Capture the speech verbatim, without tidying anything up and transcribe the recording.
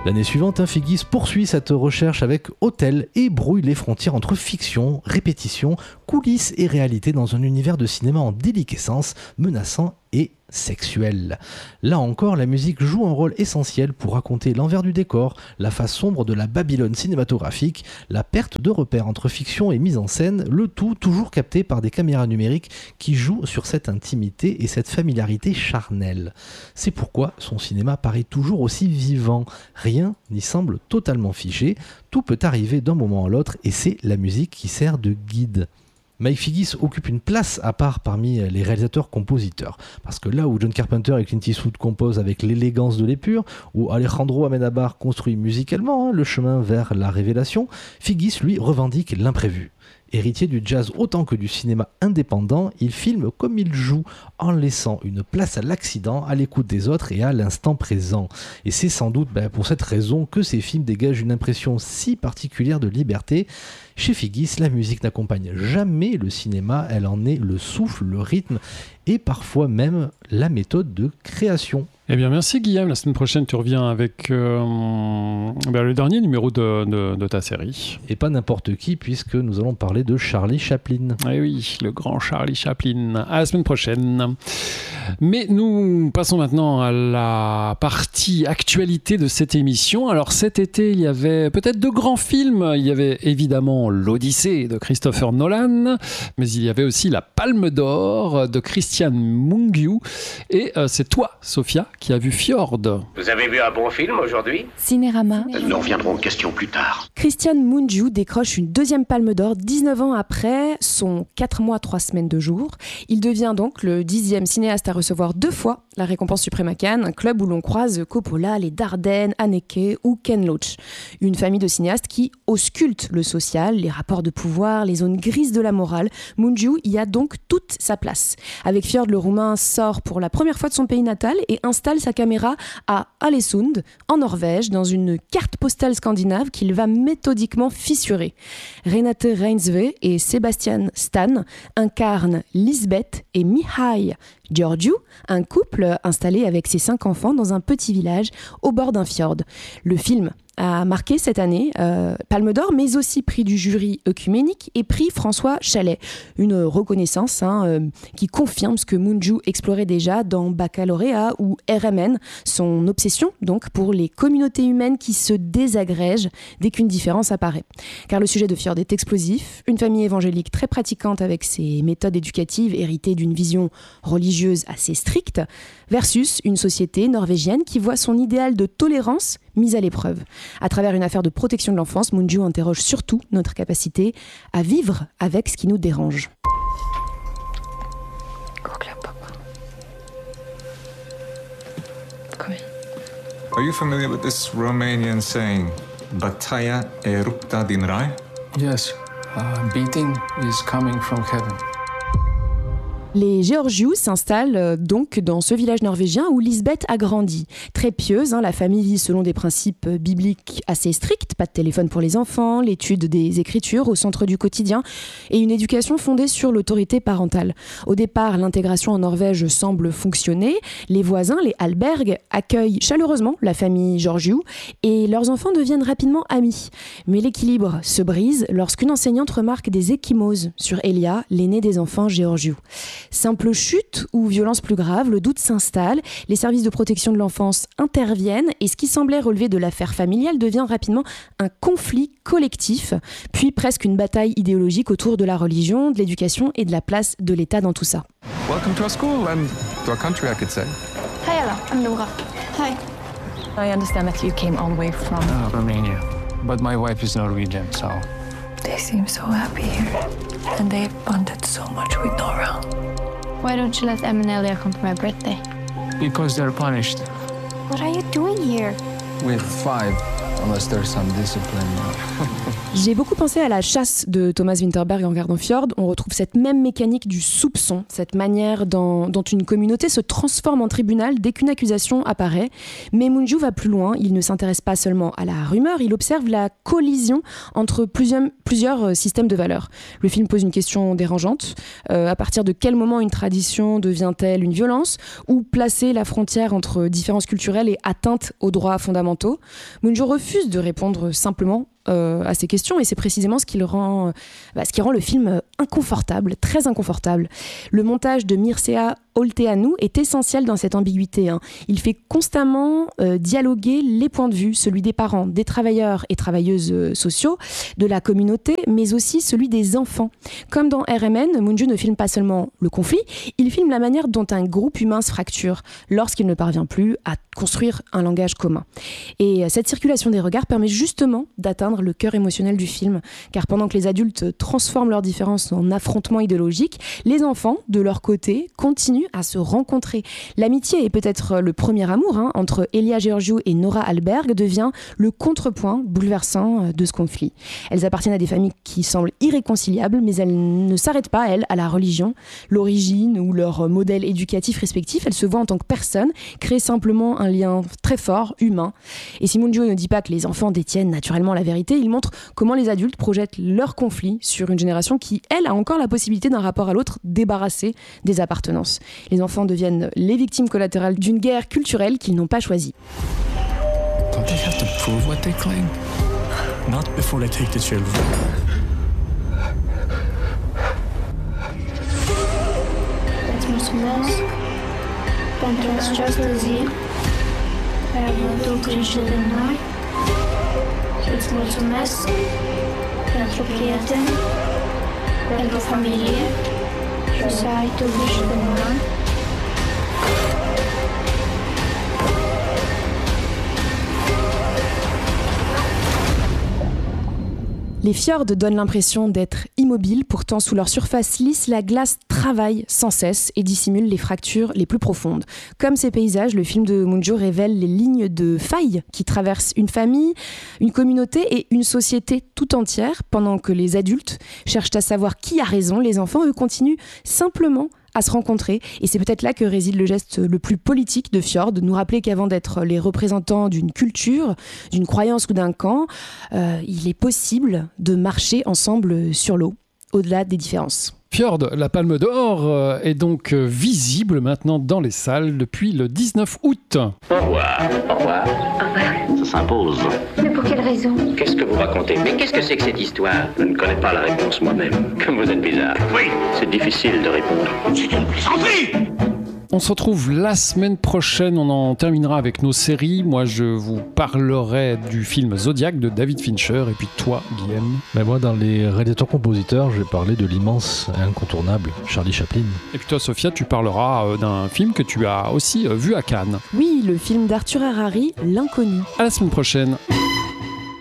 L'année suivante, Figgis poursuit cette recherche avec Hotel et brouille les frontières entre fiction, répétition, coulisses et réalité dans un univers de cinéma en déliquescence, menaçant et sexuel. Là encore, la musique joue un rôle essentiel pour raconter l'envers du décor, la face sombre de la Babylone cinématographique, la perte de repères entre fiction et mise en scène, le tout toujours capté par des caméras numériques qui jouent sur cette intimité et cette familiarité charnelle. C'est pourquoi son cinéma paraît toujours aussi vivant. Rien n'y semble totalement figé, tout peut arriver d'un moment à l'autre et c'est la musique qui sert de guide. Mike Figgis occupe une place à part parmi les réalisateurs-compositeurs. Parce que là où John Carpenter et Clint Eastwood composent avec l'élégance de l'épure, où Alejandro Amenábar construit musicalement hein, le chemin vers la révélation, Figgis, lui, revendique l'imprévu. Héritier du jazz autant que du cinéma indépendant, il filme comme il joue, en laissant une place à l'accident, à l'écoute des autres et à l'instant présent. Et c'est sans doute ben, pour cette raison que ces films dégagent une impression si particulière de liberté. Chez Figgis, la musique n'accompagne jamais le cinéma, elle en est le souffle, le rythme et parfois même la méthode de création. Eh bien, merci Guillaume. La semaine prochaine, tu reviens avec euh, ben, le dernier numéro de, de, de ta série. Et pas n'importe qui, puisque nous allons parler de Charlie Chaplin. Eh oui, le grand Charlie Chaplin. À la semaine prochaine. Mais nous passons maintenant à la partie actualité de cette émission. Alors cet été, il y avait peut-être deux grands films. Il y avait évidemment l'Odyssée de Christopher Nolan, mais il y avait aussi la Palme d'Or de Christian Mungiu. Et euh, c'est toi, Sophia, qui a vu Fjord. Vous avez vu un bon film aujourd'hui ? Cinérama. Nous reviendrons aux questions plus tard. Christian Mungiu décroche une deuxième Palme d'Or dix-neuf ans après son quatre mois trois semaines de jour. Il devient donc le dixième cinéaste à recevoir deux fois la récompense suprême à Cannes, un club où l'on croise Coppola, les Dardenne, Haneke ou Ken Loach. Une famille de cinéastes qui ausculte le social, les rapports de pouvoir, les zones grises de la morale. Mungiu y a donc toute sa place. Avec Fjord, le Roumain sort pour la première fois de son pays natal et installe sa caméra à Ålesund, en Norvège, dans une carte postale scandinave qu'il va méthodiquement fissurer. Renate Reinsve et Sébastien Stan incarnent Lisbeth et Mihai Georgiou, un couple installé avec ses cinq enfants dans un petit village au bord d'un fjord. Le film a marqué cette année euh, Palme d'Or, mais aussi prix du jury œcuménique et prix François Chalet. Une reconnaissance hein, euh, qui confirme ce que Mungiu explorait déjà dans Baccalauréat ou R M N, son obsession donc pour les communautés humaines qui se désagrègent dès qu'une différence apparaît. Car le sujet de Fjord est explosif, une famille évangélique très pratiquante avec ses méthodes éducatives héritées d'une vision religieuse assez stricte, versus une société norvégienne qui voit son idéal de tolérance mise à l'épreuve. À travers une affaire de protection de l'enfance, Mungiu interroge surtout notre capacité à vivre avec ce qui nous dérange. Are you familiar with this Romanian saying, Bătaia e rupta din rai? Yes, uh, beating is coming from heaven. Les Georgiou s'installent donc dans ce village norvégien où Lisbeth a grandi. Très pieuse, hein, la famille vit selon des principes bibliques assez stricts, pas de téléphone pour les enfants, l'étude des écritures au centre du quotidien et une éducation fondée sur l'autorité parentale. Au départ, l'intégration en Norvège semble fonctionner. Les voisins, les Hallberg, accueillent chaleureusement la famille Georgiou et leurs enfants deviennent rapidement amis. Mais l'équilibre se brise lorsqu'une enseignante remarque des ecchymoses sur Elia, l'aîné des enfants Georgiou. Simple chute ou violence plus grave, le doute s'installe, les services de protection de l'enfance interviennent et ce qui semblait relever de l'affaire familiale devient rapidement un conflit collectif, puis presque une bataille idéologique autour de la religion, de l'éducation et de la place de l'État dans tout ça. Welcome to our school and to our country, I could say. Hi Ella, I'm Nora. Hi. I understand that you came all the way from Uh, Romania. But my wife is Norwegian, so... They seem so happy here. And they've bonded so much with Nora. Why don't you let Em and Elia come for my birthday? Because they're punished. What are you doing here? With five unless there's some discipline. J'ai beaucoup pensé à La Chasse de Thomas Vinterberg en regardant Fjord. On retrouve cette même mécanique du soupçon, cette manière dont, dont une communauté se transforme en tribunal dès qu'une accusation apparaît. Mais Mungiu va plus loin. Il ne s'intéresse pas seulement à la rumeur, il observe la collision entre plusieurs, plusieurs systèmes de valeurs. Le film pose une question dérangeante. Euh, à partir de quel moment une tradition devient-elle une violence? Ou placer la frontière entre différences culturelles et atteinte aux droits fondamentaux? Mungiu refuse de répondre simplement Euh, à ces questions, et c'est précisément ce qui le rend, bah, ce qui rend le film inconfortable, très inconfortable. Le montage de Mircea Olteanu est essentiel dans cette ambiguïté. Hein. Il fait constamment euh, dialoguer les points de vue, celui des parents, des travailleurs et travailleuses euh, sociaux, de la communauté, mais aussi celui des enfants. Comme dans R M N, Mungiu ne filme pas seulement le conflit, il filme la manière dont un groupe humain se fracture lorsqu'il ne parvient plus à construire un langage commun. Et euh, cette circulation des regards permet justement d'atteindre le cœur émotionnel du film, car pendant que les adultes transforment leurs différences en affrontements idéologiques, les enfants, de leur côté, continuent à se rencontrer. L'amitié est peut-être le premier amour hein, entre Elia Georgiou et Nora Alberg devient le contrepoint bouleversant de ce conflit. Elles appartiennent à des familles qui semblent irréconciliables, mais elles ne s'arrêtent pas, elles, à la religion, l'origine ou leur modèle éducatif respectif. Elles se voient en tant que personnes, créent simplement un lien très fort, humain. Et si Mungiu ne dit pas que les enfants détiennent naturellement la vérité, il montre comment les adultes projettent leur conflit sur une génération qui, elle, a encore la possibilité d'un rapport à l'autre débarrassé des appartenances. Les enfants deviennent les victimes collatérales d'une guerre culturelle qu'ils n'ont pas choisie. Don't they have to prove what they claim? Not before they take the children. Het moet mes. Pentru această zi, ai avut o grijă de noi. Îți mulțumesc pentru prieteni, pentru familie și să ai tu grijă de noi. Les fjords donnent l'impression d'être immobiles, pourtant sous leur surface lisse, la glace travaille sans cesse et dissimule les fractures les plus profondes. Comme ces paysages, le film de Mungiu révèle les lignes de faille qui traversent une famille, une communauté et une société tout entière. Pendant que les adultes cherchent à savoir qui a raison, les enfants, eux, continuent simplement à se rencontrer. Et c'est peut-être là que réside le geste le plus politique de Fjord, nous rappeler qu'avant d'être les représentants d'une culture, d'une croyance ou d'un camp, euh, il est possible de marcher ensemble sur l'eau, au-delà des différences. Fjord, la Palme d'Or, est donc visible maintenant dans les salles depuis le dix-neuf août. Au revoir. Au revoir. Au revoir. Ça s'impose. Mais pour quelle raison? Qu'est-ce que vous racontez? Mais qu'est-ce que c'est que cette histoire? Je ne connais pas la réponse moi-même. Comme vous êtes bizarre. Oui. C'est difficile de répondre. C'est une plaisanterie! On se retrouve la semaine prochaine, on en terminera avec nos séries. Moi, je vous parlerai du film Zodiac de David Fincher. Et puis toi, Guillaume? Mais moi, dans les réalisateurs-compositeurs, je vais parler de l'immense et incontournable Charlie Chaplin. Et puis toi, Sophia, tu parleras d'un film que tu as aussi vu à Cannes. Oui, le film d'Arthur Harari, L'Inconnu. À la semaine prochaine.